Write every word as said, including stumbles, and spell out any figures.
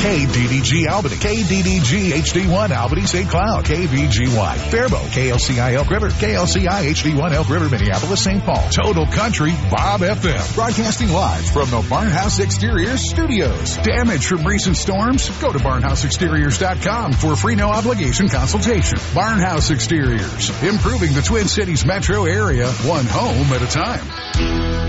K D D G Albany, K D D G H D one Albany Saint Cloud, K V G Y Faribault, K L C I Elk River, K L C I H D one Elk River, Minneapolis, Saint Paul. Total Country Bob F M. Broadcasting live from the Barnhouse Exteriors Studios. Damage from recent storms? Go to barnhouse exteriors dot com for a free no obligation consultation. Barnhouse Exteriors. Improving the Twin Cities metro area, one home at a time.